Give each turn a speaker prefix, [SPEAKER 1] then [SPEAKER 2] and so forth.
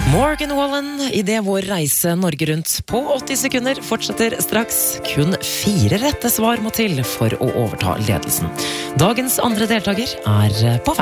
[SPEAKER 1] Morgan Wallen i det vår reise Norge rundt på 80 sekunder fortsetter straks. Kun 4 rette svar må til for å overta ledelsen. Dagens andre deltaker er på vei.